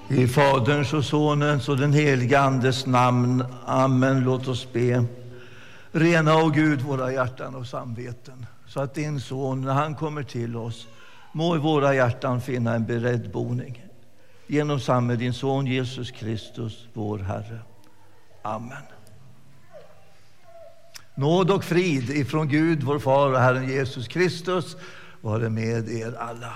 I Faderns och Sonens och den helige Andes namn. Amen. Låt oss be. Rena, o Gud, våra hjärtan och samveten, så att din son, när han kommer till oss, må i våra hjärtan finna en beredd boning. Genom samme din son Jesus Kristus, vår Herre. Amen. Nåd och frid ifrån Gud, vår far, och Herren Jesus Kristus vare med er alla.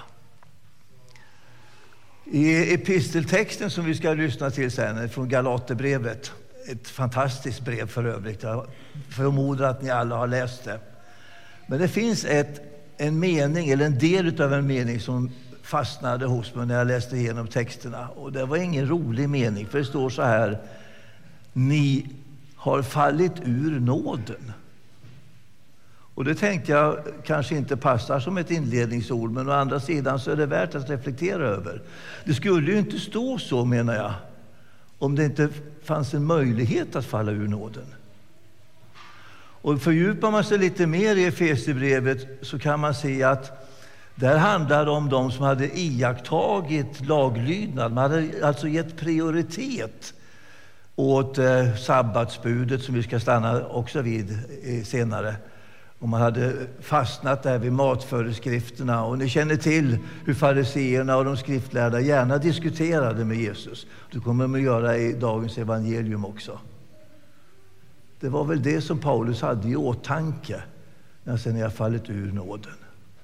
I episteltexten som vi ska lyssna till sen från Galaterbrevet, ett fantastiskt brev för övrigt, jag förmodar att ni alla har läst det. Men det finns en mening, eller en del av en mening, som fastnade hos mig när jag läste igenom texterna. Och det var ingen rolig mening, för det står så här: ni har fallit ur nåden. Och det tänkte jag kanske inte passar som ett inledningsord, men å andra sidan så är det värt att reflektera över. Det skulle ju inte stå så, menar jag, om det inte fanns en möjlighet att falla ur nåden. Och fördjupar man sig lite mer i Efesierbrevet så kan man se att där handlar det om de som hade iakttagit laglydnad. Man hade alltså gett prioritet åt sabbatsbudet, som vi ska stanna också vid senare. Och man hade fastnat där vid matföreskrifterna. Och ni känner till hur fariseerna och de skriftlärda gärna diskuterade med Jesus. Det kommer de att göra i dagens evangelium också. Det var väl det som Paulus hade i åtanke när sen jag fallit ur nåden.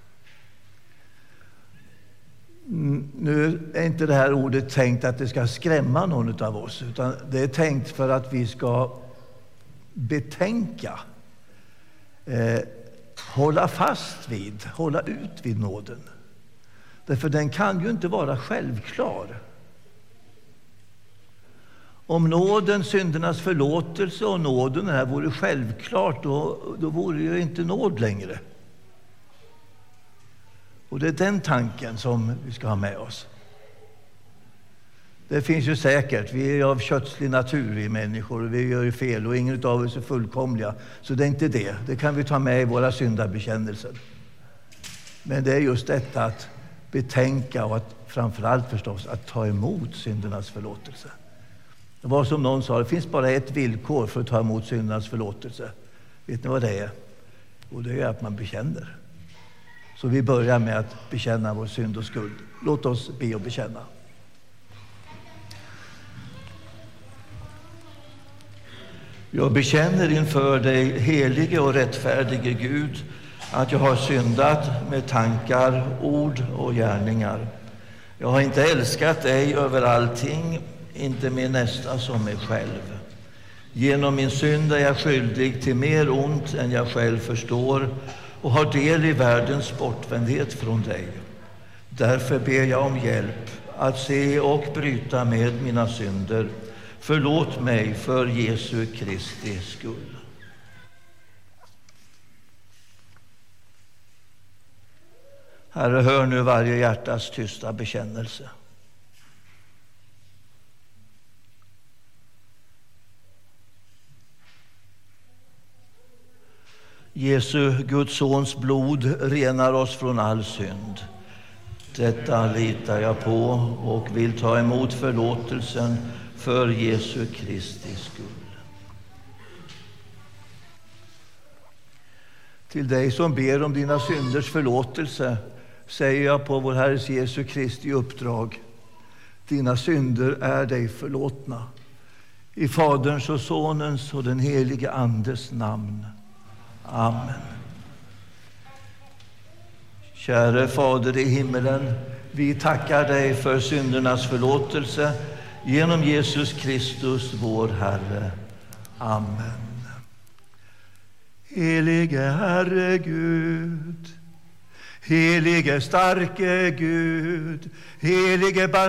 Nu är inte det här ordet tänkt att det ska skrämma någon av oss, utan det är tänkt för att vi ska betänka, hålla fast vid, hålla ut vid nåden. Därför den kan ju inte vara självklar. Om nåden, syndernas förlåtelse och nåden här vore självklart, då vore det ju inte nåd längre. Och det är den tanken som vi ska ha med oss. Det finns ju säkert, vi är av kötslig natur i människor, och vi gör ju fel och ingen av oss är fullkomliga. Så det är inte det. Det kan vi ta med i våra syndabekännelser. Men det är just detta att betänka och att framförallt förstås att ta emot syndernas förlåtelse. Det var som någon sa, det finns bara ett villkor för att ta emot syndernas förlåtelse. Vet ni vad det är? Och det är att man bekänner. Så vi börjar med att bekänna vår synd och skuld. Låt oss be och bekänna. Jag bekänner inför dig, helige och rättfärdige Gud, att jag har syndat med tankar, ord och gärningar. Jag har inte älskat dig över allting, inte min nästa som mig själv. Genom min synd är jag skyldig till mer ont än jag själv förstår och har del i världens bortvändhet från dig. Därför ber jag om hjälp att se och bryta med mina synder. Förlåt mig för Jesu Kristi skull. Herre, hör nu varje hjärtas tysta bekännelse. Jesu, Guds sons blod renar oss från all synd. Detta litar jag på och vill ta emot förlåtelsen för Jesu Kristi skull. Till dig som ber om dina synders förlåtelse säger jag på vår Herres Jesu Kristi uppdrag: dina synder är dig förlåtna. I Faderns och Sonens och den helige Andes namn. Amen. Käre Fader i himmelen, vi tackar dig för syndernas förlåtelse genom Jesus Kristus, vår Herre. Amen. Helige Herre Gud, helige starke Gud, helige